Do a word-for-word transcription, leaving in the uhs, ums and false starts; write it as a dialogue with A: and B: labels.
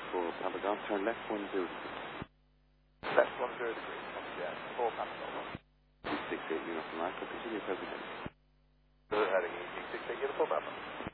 A: for Papa Golf. Turn left one zero degrees.
B: Left one zero degrees. Yeah, four Papa Golf.
A: six eight uniform Marco. Continue present heading.
B: Present heading, E six eight uniform Papa.